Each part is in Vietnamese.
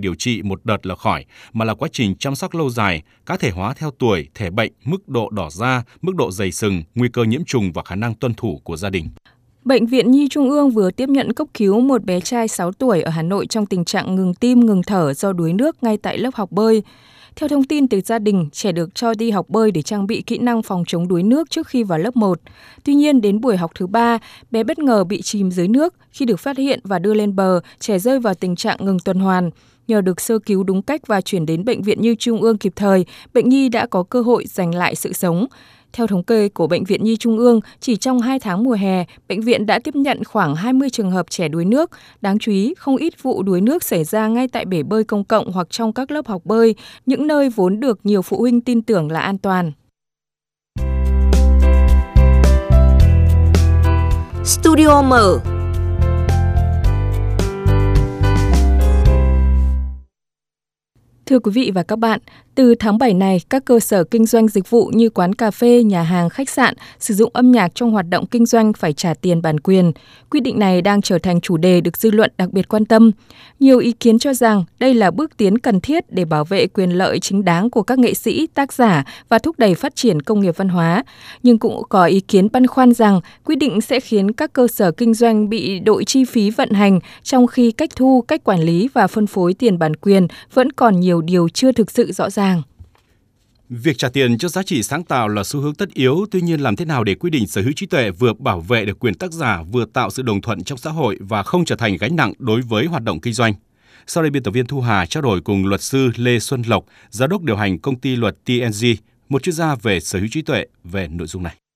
điều trị một đợt là khỏi, mà là quá trình chăm sóc lâu dài, cá thể hóa theo tuổi, thể bệnh, mức độ đỏ da, mức độ dày sừng, nguy cơ nhiễm trùng và khả năng tuân thủ của gia đình. Bệnh viện Nhi Trung ương vừa tiếp nhận cấp cứu một bé trai 6 tuổi ở Hà Nội trong tình trạng ngừng tim, ngừng thở do đuối nước ngay tại lớp học bơi. Theo thông tin từ gia đình, trẻ được cho đi học bơi để trang bị kỹ năng phòng chống đuối nước trước khi vào lớp 1. Tuy nhiên, đến buổi học thứ 3, bé bất ngờ bị chìm dưới nước. Khi được phát hiện và đưa lên bờ, trẻ rơi vào tình trạng ngừng tuần hoàn. Nhờ được sơ cứu đúng cách và chuyển đến Bệnh viện Nhi Trung ương kịp thời, bệnh nhi đã có cơ hội giành lại sự sống. Theo thống kê của Bệnh viện Nhi Trung ương, chỉ trong 2 tháng mùa hè, bệnh viện đã tiếp nhận khoảng 20 trường hợp trẻ đuối nước. Đáng chú ý, không ít vụ đuối nước xảy ra ngay tại bể bơi công cộng hoặc trong các lớp học bơi, những nơi vốn được nhiều phụ huynh tin tưởng là an toàn. Studio mở. Thưa quý vị và các bạn, từ tháng 7 này, các cơ sở kinh doanh dịch vụ như quán cà phê, nhà hàng, khách sạn sử dụng âm nhạc trong hoạt động kinh doanh phải trả tiền bản quyền. Quy định này đang trở thành chủ đề được dư luận đặc biệt quan tâm. Nhiều ý kiến cho rằng đây là bước tiến cần thiết để bảo vệ quyền lợi chính đáng của các nghệ sĩ, tác giả và thúc đẩy phát triển công nghiệp văn hóa. Nhưng cũng có ý kiến băn khoăn rằng quy định sẽ khiến các cơ sở kinh doanh bị đội chi phí vận hành, trong khi cách thu, cách quản lý và phân phối tiền bản quyền vẫn còn nhiều điều chưa thực sự rõ ràng. Việc trả tiền cho giá trị sáng tạo là xu hướng tất yếu, tuy nhiên làm thế nào để quy định sở hữu trí tuệ vừa bảo vệ được quyền tác giả, vừa tạo sự đồng thuận trong xã hội và không trở thành gánh nặng đối với hoạt động kinh doanh? Sau đây biên tập viên Thu Hà trao đổi cùng luật sư Lê Xuân Lộc, giám đốc điều hành công ty luật TNG, một chuyên gia về sở hữu trí tuệ về nội dung này.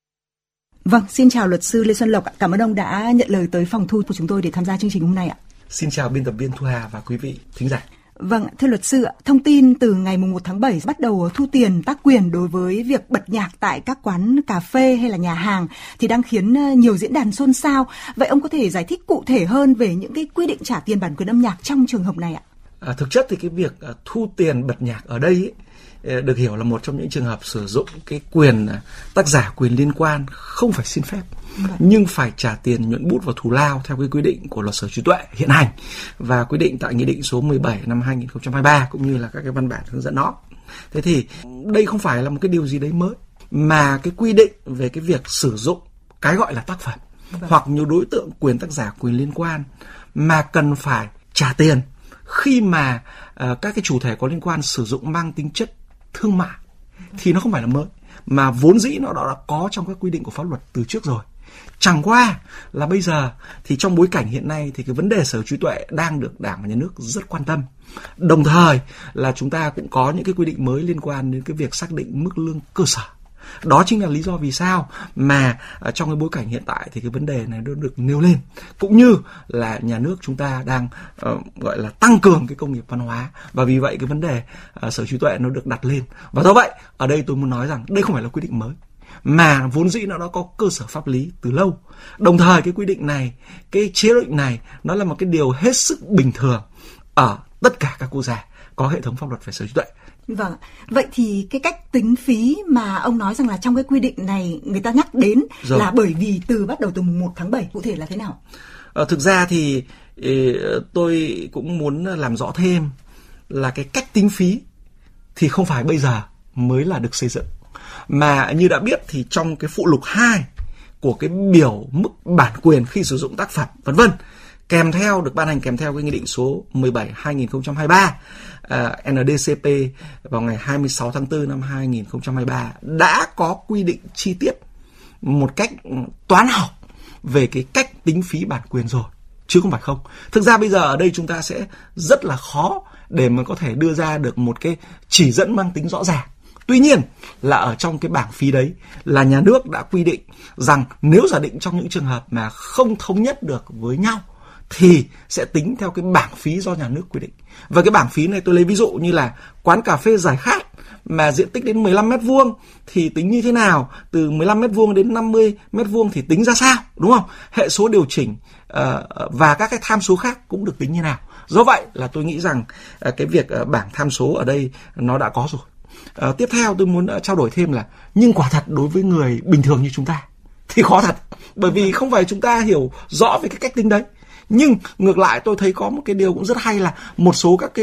Vâng, xin chào luật sư Lê Xuân Lộc. Cảm ơn ông đã nhận lời tới phòng thu của chúng tôi để tham gia chương trình hôm nay ạ. Xin chào biên tập viên Thu Hà và quý vị thính giả. Vâng, thưa luật sư, thông tin từ ngày 1 tháng 7 bắt đầu thu tiền tác quyền đối với việc bật nhạc tại các quán cà phê hay là nhà hàng thì đang khiến nhiều diễn đàn xôn xao. Vậy ông có thể giải thích cụ thể hơn về những cái quy định trả tiền bản quyền âm nhạc trong trường hợp này ạ? Thực chất thì cái việc thu tiền bật nhạc ở đây được hiểu là một trong những trường hợp sử dụng cái quyền tác giả, quyền liên quan không phải xin phép, nhưng phải trả tiền nhuận bút và thù lao theo cái quy định của luật sở hữu trí tuệ hiện hành và quy định tại Nghị định số 17 năm 2023 cũng như là các cái văn bản hướng dẫn nó. Thế thì đây không phải là một cái điều gì đấy mới, mà cái quy định về cái việc sử dụng cái gọi là tác phẩm hoặc nhiều đối tượng quyền tác giả, quyền liên quan mà cần phải trả tiền khi mà các cái chủ thể có liên quan sử dụng mang tính chất thương mại thì nó không phải là mới, mà vốn dĩ nó đã có trong các quy định của pháp luật từ trước rồi. Chẳng qua là bây giờ thì trong bối cảnh hiện nay thì cái vấn đề sở hữu trí tuệ đang được Đảng và Nhà nước rất quan tâm. Đồng thời là chúng ta cũng có những cái quy định mới liên quan đến cái việc xác định mức lương cơ sở. Đó chính là lý do vì sao mà trong cái bối cảnh hiện tại thì cái vấn đề này được nêu lên, cũng như là nhà nước chúng ta đang gọi là tăng cường cái công nghiệp văn hóa, và vì vậy cái vấn đề sở hữu trí tuệ nó được đặt lên. Và do vậy ở đây tôi muốn nói rằng đây không phải là quy định mới, mà vốn dĩ nó đã có cơ sở pháp lý từ lâu. Đồng thời cái quy định này, cái chế định này nó là một cái điều hết sức bình thường ở tất cả các quốc gia có hệ thống pháp luật về sở hữu trí tuệ. Vâng, vậy thì cái cách tính phí mà ông nói rằng là trong cái quy định này người ta nhắc đến rồi là bởi vì bắt đầu từ mùng 1 tháng 7, cụ thể là thế nào? Thực ra thì tôi cũng muốn làm rõ thêm là cái cách tính phí thì không phải bây giờ mới là được xây dựng, mà như đã biết thì trong cái phụ lục 2 của cái biểu mức bản quyền khi sử dụng tác phẩm vân vân kèm theo được ban hành kèm theo cái nghị định số 17/2023 NDCP vào ngày 26 tháng 4 năm 2023 đã có quy định chi tiết một cách toán học về cái cách tính phí bản quyền rồi, chứ không phải không. Thực ra bây giờ ở đây chúng ta sẽ rất là khó để mà có thể đưa ra được một cái chỉ dẫn mang tính rõ ràng. Tuy nhiên là ở trong cái bảng phí đấy là nhà nước đã quy định rằng nếu giả định trong những trường hợp mà không thống nhất được với nhau thì sẽ tính theo cái bảng phí do nhà nước quy định. Và cái bảng phí này tôi lấy ví dụ như là quán cà phê giải khát mà diện tích đến 15 m² thì tính như thế nào, từ 15 m² đến 50 m² thì tính ra sao, đúng không? Hệ số điều chỉnh và các cái tham số khác cũng được tính như nào. Do vậy là tôi nghĩ rằng cái việc bảng tham số ở đây nó đã có rồi. Tiếp theo tôi muốn trao đổi thêm là nhưng quả thật đối với người bình thường như chúng ta thì khó thật, bởi vì không phải chúng ta hiểu rõ về cái cách tính đấy. Nhưng ngược lại tôi thấy có một cái điều cũng rất hay là một số các